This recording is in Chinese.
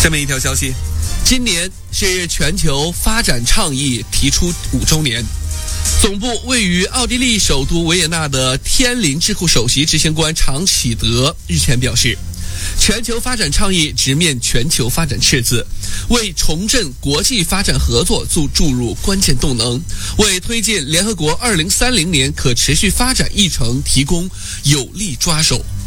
下面一条消息，今年是全球发展倡议提出5周年。总部位于奥地利首都维也纳的天林智库首席执行官常启德日前表示，全球发展倡议直面全球发展赤字，为重振国际发展合作注入关键动能，为推进联合国2030年可持续发展议程提供有力抓手。